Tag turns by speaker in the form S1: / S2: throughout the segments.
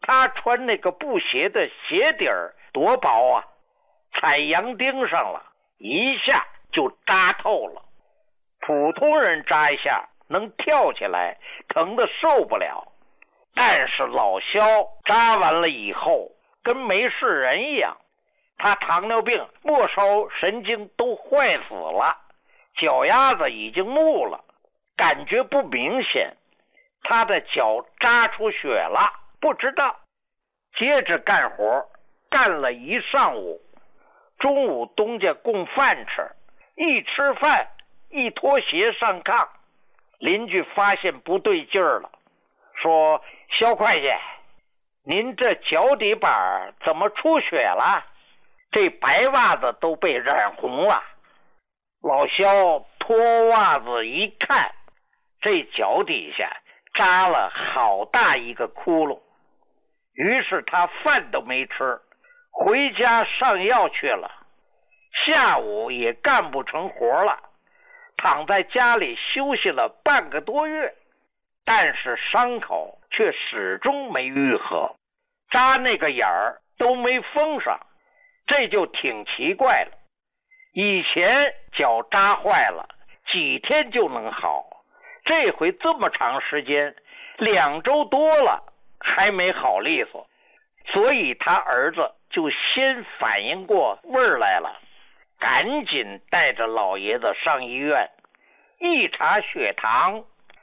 S1: 他穿那个布鞋的鞋底儿多薄啊，踩洋钉上了，一下就扎透了。普通人扎一下能跳起来，疼得受不了。但是老肖扎完了以后跟没事人一样，他糖尿病末梢神经都坏死了，脚丫子已经木了，感觉不明显，他的脚扎出血了，不知道。接着干活，干了一上午，中午东家供饭吃，一吃饭一脱鞋上炕，邻居发现不对劲儿了，说：肖会计，您这脚底板怎么出血了？这白袜子都被染红了。老肖脱袜子一看，这脚底下扎了好大一个窟窿。于是他饭都没吃，回家上药去了。下午也干不成活了，躺在家里休息了半个多月，但是伤口却始终没愈合，扎那个眼儿都没封上，这就挺奇怪了。以前脚扎坏了几天就能好，这回这么长时间，2周多了还没好利索，所以他儿子就先反应过味儿来了，赶紧带着老爷子上医院，一查血糖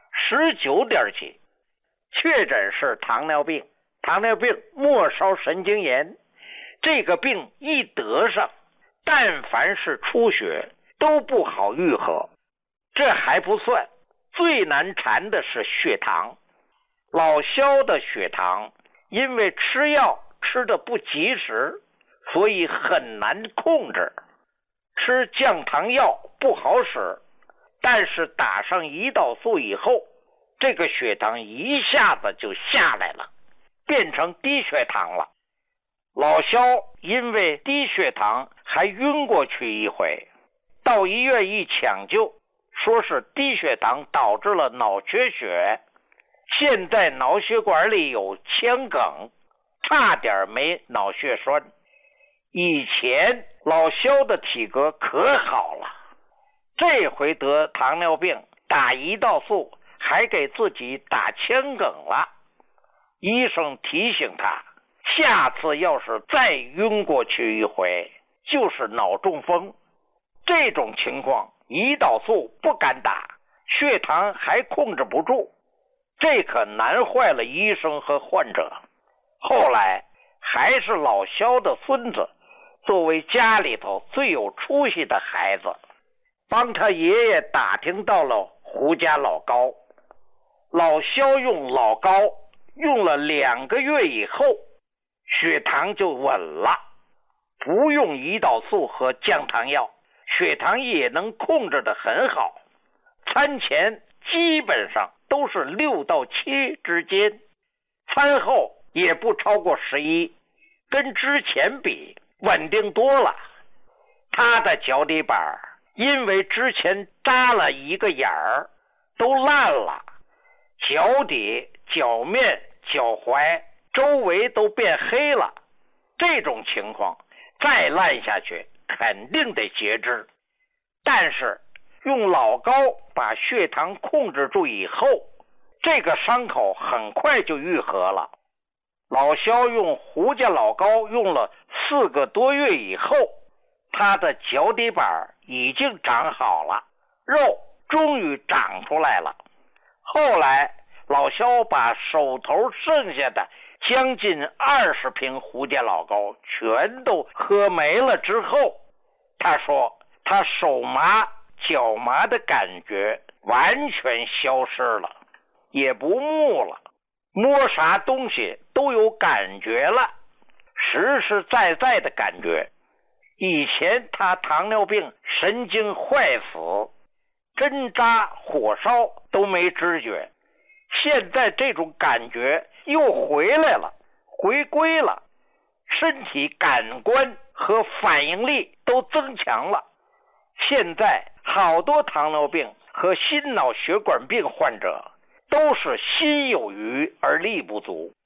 S1: 19点几，确诊是糖尿病末梢神经炎。这个病一得上，但凡是出血都不好愈合。这还不算，最难缠的是血糖。老肖的血糖因为吃药吃得不及时，所以很难控制。吃降糖药不好使，但是打上胰岛素以后，这个血糖一下子就下来了，变成低血糖了。老肖因为低血糖还晕过去一回，到医院一抢救，说是低血糖导致了脑缺血，现在脑血管里有腔梗，差点没脑血栓。以前老肖的体格可好了，这回得糖尿病打胰岛素还给自己打腔梗了。医生提醒他，下次要是再晕过去一回，就是脑中风。这种情况胰岛素不敢打，血糖还控制不住，这可难坏了医生和患者。后来还是老肖的孙子作为家里头最有出息的孩子，帮他爷爷打听到了胡家老高。老肖用老高用了2个月以后，血糖就稳了，不用胰岛素和降糖药，血糖也能控制得很好。餐前基本上都是6到7之间，餐后也不超过11，跟之前比稳定多了。他的脚底板因为之前扎了一个眼儿都烂了，脚底、脚面、脚踝周围都变黑了，这种情况再烂下去肯定得截肢。但是用老高把血糖控制住以后，这个伤口很快就愈合了。老肖用胡家老高用了4个多月以后，他的脚底板已经长好了，肉终于长出来了。后来老肖把手头剩下的将近20瓶胡家老高全都喝没了之后，他说他手麻脚麻的感觉完全消失了，也不木了，摸啥东西都有感觉了，实实在在的感觉。以前他糖尿病神经坏死，针扎火烧都没知觉，现在这种感觉又回来了，回归了，身体感官和反应力都增强了。现在好多糖尿病和心脑血管病患者都是心有余而力不足，